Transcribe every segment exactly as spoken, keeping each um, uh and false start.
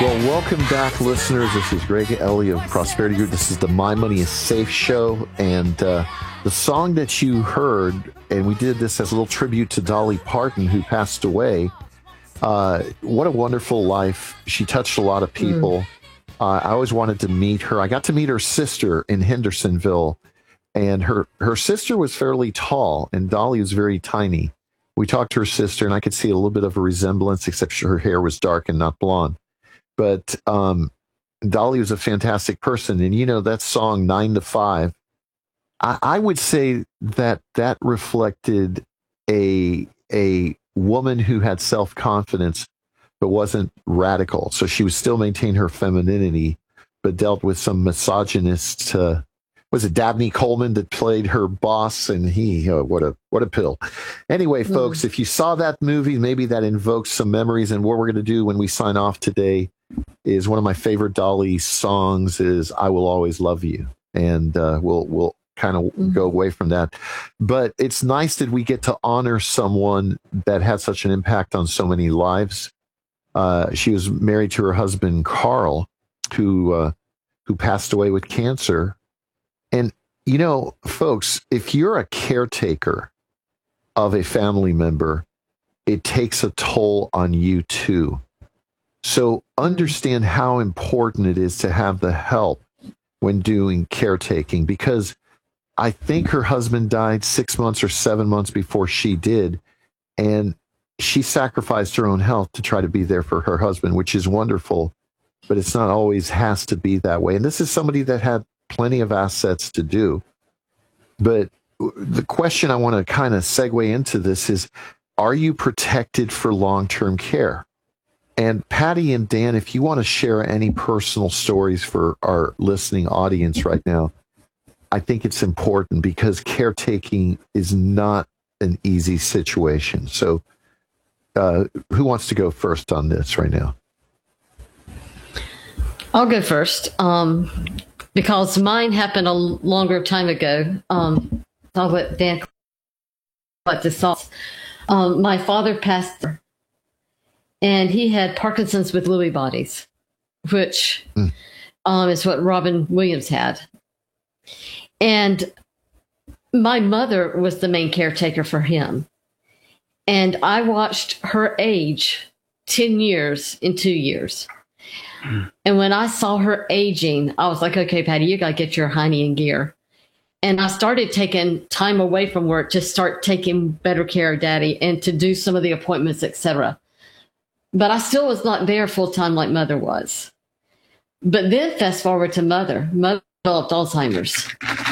Well, welcome back, listeners. This is Greg Ellie of Prosperity Group. This is the My Money is Safe show. And uh, the song that you heard, and we did this as a little tribute to Dolly Parton, who passed away. Uh, what a wonderful life. She touched a lot of people. Mm. Uh, I always wanted to meet her. I got to meet her sister in Hendersonville, and her, her sister was fairly tall, and Dolly was very tiny. We talked to her sister, and I could see a little bit of a resemblance, except her hair was dark and not blonde. But um, Dolly was a fantastic person. And, you know, that song, Nine to Five, I, I would say that that reflected a a woman who had self-confidence but wasn't radical. So she would still maintain her femininity, but dealt with some misogynist. Uh, was it Dabney Coleman that played her boss? And he, oh, what a what a pill. Anyway, mm. folks, if you saw that movie, maybe that invokes some memories. And what we're going to do when we sign off today is one of my favorite Dolly songs is I Will Always Love You. And uh, we'll we'll kind of mm-hmm. go away from that. But it's nice that we get to honor someone that had such an impact on so many lives. Uh, she was married to her husband, Carl, who uh, who passed away with cancer. And, you know, folks, if you're a caretaker of a family member, it takes a toll on you too. So understand how important it is to have the help when doing caretaking, because I think her husband died six months or seven months before she did. And she sacrificed her own health to try to be there for her husband, which is wonderful, but it's not always has to be that way. And this is somebody that had plenty of assets to do. But the question I want to kind of segue into this is, are you protected for long-term care? And Patty and Dan, if you want to share any personal stories for our listening audience right now, I think it's important because caretaking is not an easy situation. So uh, who wants to go first on this right now? I'll go first um, because mine happened a longer time ago. Um, I'll let Dan collect his thoughts. Um, my father passed, and he had Parkinson's with Lewy bodies, which mm. um, is what Robin Williams had. And my mother was the main caretaker for him. And I watched her age ten years in two years. Mm. And when I saw her aging, I was like, okay, Patty, you got to get your hiney in gear. And I started taking time away from work to start taking better care of Daddy and to do some of the appointments, et cetera. But I still was not there full time like Mother was. But then fast forward to Mother. Mother developed Alzheimer's.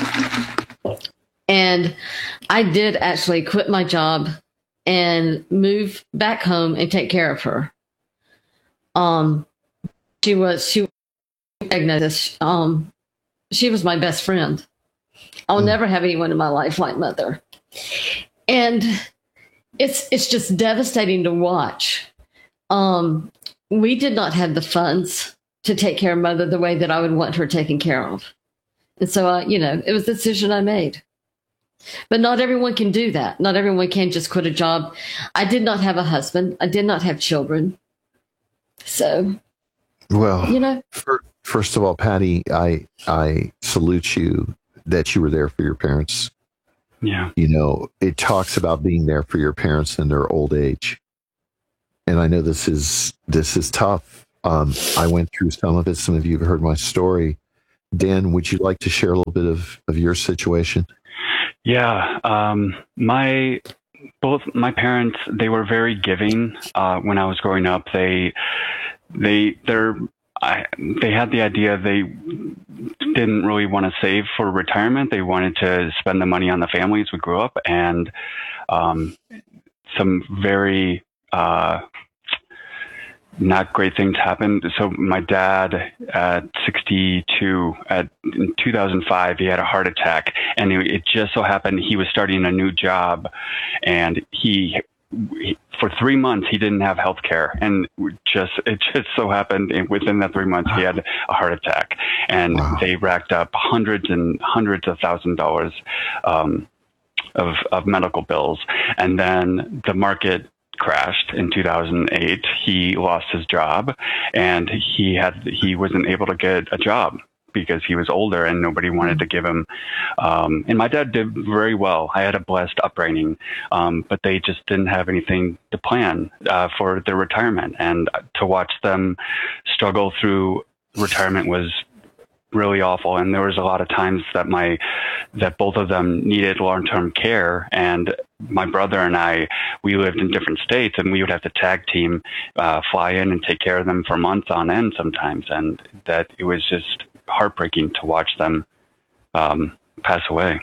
And I did actually quit my job and move back home and take care of her. Um, she was, she was diagnosed. Um, she was my best friend. I'll mm. never have anyone in my life like Mother. And it's, it's just devastating to watch. Um, we did not have the funds to take care of Mother the way that I would want her taken care of. And so, uh, you know, it was a decision I made. But not everyone can do that. Not everyone can just quit a job. I did not have a husband. I did not have children. So, well, you know, for, first of all, Patty, I I salute you that you were there for your parents. Yeah. You know, it talks about being there for your parents in their old age. And I know this is this is tough. Um, I went through some of it. Some of you have heard my story. Dan, would you like to share a little bit of, of your situation? Yeah. Um, my both my parents, they were very giving uh, when I was growing up. They they they're I, they had the idea they didn't really want to save for retirement. They wanted to spend the money on the family as we grew up, and um, some very uh, not great things happened. So my dad at sixty-two, at in two thousand five, he had a heart attack, and it, it just so happened he was starting a new job, and he, he for three months he didn't have health care, and just it just so happened within that three months he had a heart attack, and wow. they racked up hundreds and hundreds of thousand dollars um, of of medical bills, and then the market crashed in two thousand eight. He lost his job, and he had he wasn't able to get a job because he was older and nobody wanted to give him. Um, and my dad did very well. I had a blessed upbringing, um, but they just didn't have anything to plan uh, for their retirement. And to watch them struggle through retirement was really awful. And there was a lot of times that my that both of them needed long-term care, and my brother and I, we lived in different states, and we would have to tag team, uh, fly in and take care of them for months on end sometimes. And that it was just heartbreaking to watch them um, pass away.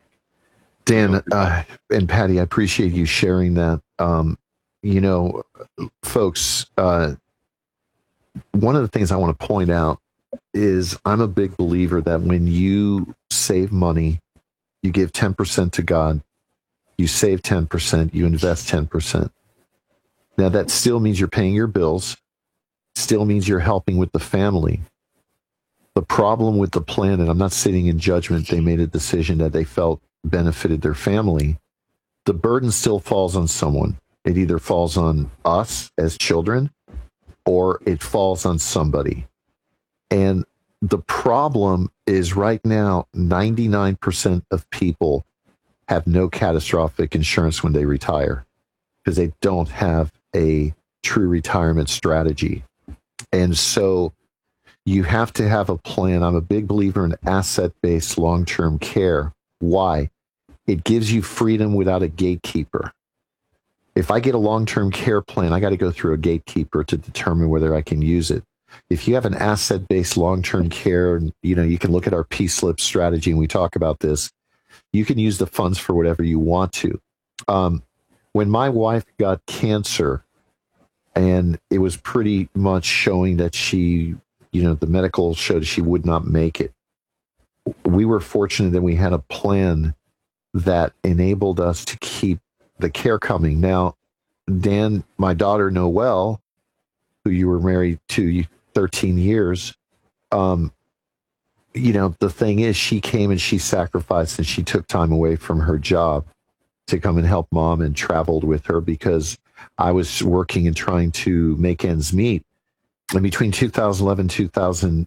Dan uh, and Patty, I appreciate you sharing that. Um, you know, folks, uh, one of the things I want to point out is I'm a big believer that when you save money, you give ten percent to God, you save ten percent, you invest ten percent. Now that still means you're paying your bills, still means you're helping with the family. The problem with the plan, and I'm not sitting in judgment, they made a decision that they felt benefited their family. The burden still falls on someone. It either falls on us as children or it falls on somebody. And the problem is right now, ninety-nine percent of people have no catastrophic insurance when they retire because they don't have a true retirement strategy. And so you have to have a plan. I'm a big believer in asset-based long-term care. Why? It gives you freedom without a gatekeeper. If I get a long-term care plan, I got to go through a gatekeeper to determine whether I can use it. If you have an asset-based long-term care, you know, you can look at our P-slip strategy, and we talk about this. You can use the funds for whatever you want to. Um, when my wife got cancer, and it was pretty much showing that she, you know, the medical showed she would not make it. We were fortunate that we had a plan that enabled us to keep the care coming. Now, Dan, my daughter Noelle, who you were married to thirteen years, um, you know, the thing is, she came and she sacrificed and she took time away from her job to come and help mom and traveled with her because I was working and trying to make ends meet. And between two thousand eleven and two thousand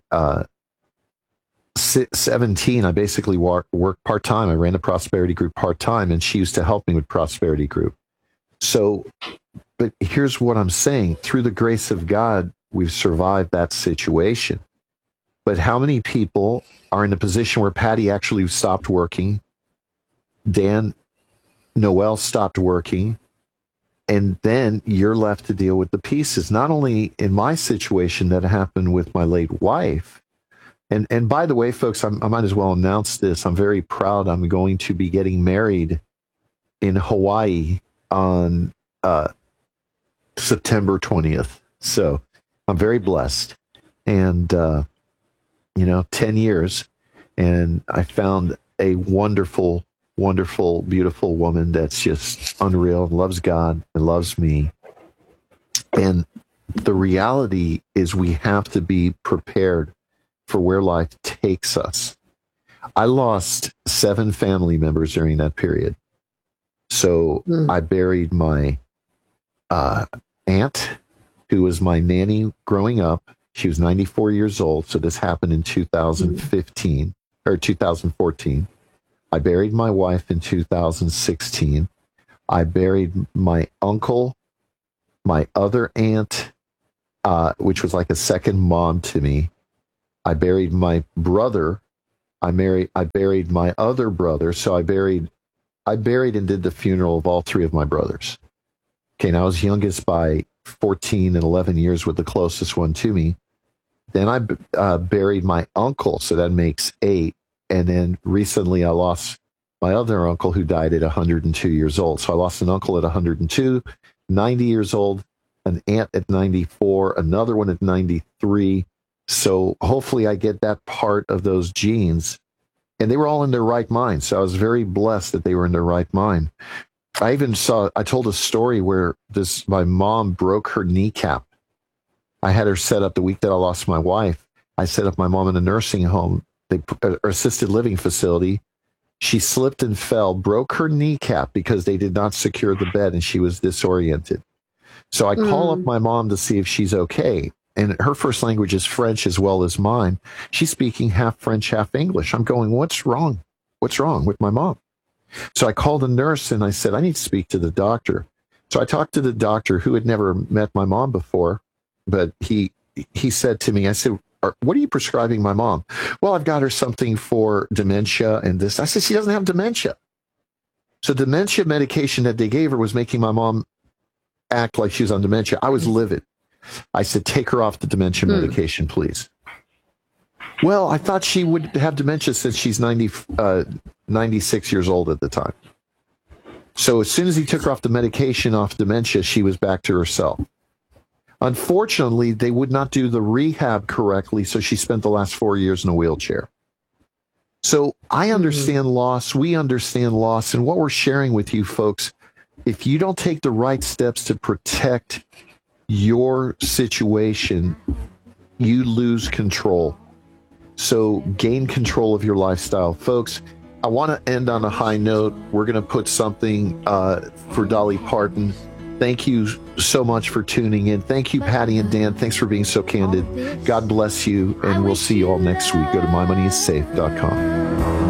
seventeen, I basically worked part-time. I ran the Prosperity Group part-time, and she used to help me with Prosperity Group. So, but here's what I'm saying. Through the grace of God, we've survived that situation. But how many people are in a position where Patty actually stopped working, Dan, Noelle stopped working, and then you're left to deal with the pieces? Not only in my situation that happened with my late wife, and and by the way, folks, I'm, I might as well announce this. I'm very proud. I'm going to be getting married in Hawaii on uh, September twentieth. So I'm very blessed. And, uh, you know, ten years. And I found a wonderful, wonderful, beautiful woman that's just unreal, loves God and loves me. And the reality is we have to be prepared for where life takes us. I lost seven family members during that period. So mm. I buried my uh, aunt, who was my nanny growing up. She was ninety-four years old. So this happened in two thousand fifteen mm. or two thousand fourteen. I buried my wife in two thousand sixteen. I buried my uncle, my other aunt, uh, which was like a second mom to me. I buried my brother. I married. I buried my other brother. So I buried, I buried and did the funeral of all three of my brothers. Okay, and I was youngest by fourteen and eleven years with the closest one to me. Then I uh, buried my uncle, so that makes eight. And then recently I lost my other uncle who died at one hundred two years old. So I lost an uncle at one hundred two, ninety years old, an aunt at ninety-four, another one at ninety-three. So hopefully I get that part of those genes. And they were all in their right mind. So I was very blessed that they were in their right mind. I even saw, I told a story where this, my mom broke her kneecap. I had her set up the week that I lost my wife. I set up my mom in a nursing home, they, or assisted living facility. She slipped and fell, broke her kneecap because they did not secure the bed and she was disoriented. So I call Mm. up my mom to see if she's okay. And her first language is French as well as mine. She's speaking half French, half English. I'm going, what's wrong? What's wrong with my mom? So I called a nurse and I said, I need to speak to the doctor. So I talked to the doctor who had never met my mom before, but he he said to me, I said, what are you prescribing my mom? Well, I've got her something for dementia and this. I said, she doesn't have dementia. So dementia medication that they gave her was making my mom act like she was on dementia. I was livid. I said, take her off the dementia Hmm. medication, please. Well, I thought she would have dementia since she's ninety, uh, ninety-six years old at the time. So as soon as he took her off the medication, off dementia, she was back to herself. Unfortunately, they would not do the rehab correctly, so she spent the last four years in a wheelchair. So I understand mm-hmm. loss. We understand loss. And what we're sharing with you folks, if you don't take the right steps to protect your situation, you lose control. So gain control of your lifestyle. Folks, I want to end on a high note. We're going to put something uh, for Dolly Parton. Thank you so much for tuning in. Thank you, Patty and Dan. Thanks for being so candid. God bless you, and we'll see you all next week. Go to my money is safe dot com.